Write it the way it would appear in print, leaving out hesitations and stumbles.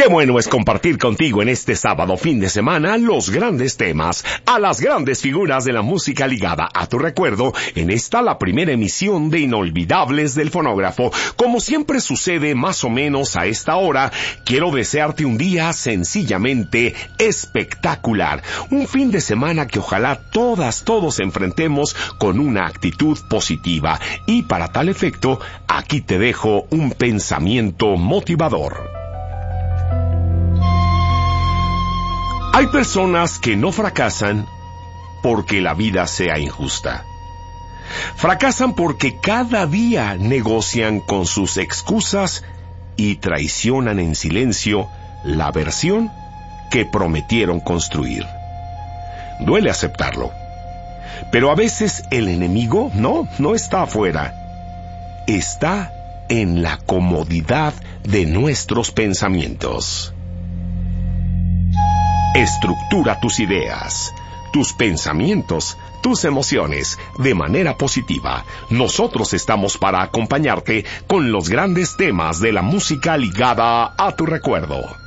Qué bueno es compartir contigo en este sábado fin de semana los grandes temas, a las grandes figuras de la música ligada a tu recuerdo, en esta la primera emisión de Inolvidables del Fonógrafo. Como siempre sucede más o menos a esta hora, quiero desearte un día sencillamente espectacular. Un fin de semana que ojalá todos enfrentemos con una actitud positiva. Y para tal efecto, aquí te dejo un pensamiento motivador. Hay personas que no fracasan porque la vida sea injusta. Fracasan porque cada día negocian con sus excusas y traicionan en silencio la versión que prometieron construir. Duele aceptarlo, pero a veces el enemigo no está afuera. Está en la comodidad de nuestros pensamientos. Estructura tus ideas, tus pensamientos, tus emociones de manera positiva. Nosotros estamos para acompañarte con los grandes temas de la música ligada a tu recuerdo.